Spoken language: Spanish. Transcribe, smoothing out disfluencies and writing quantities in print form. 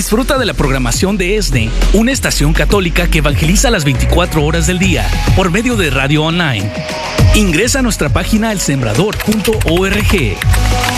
Disfruta de la programación de ESNE, una estación católica que evangeliza las 24 horas del día por medio de radio online. Ingresa a nuestra página elsembrador.org.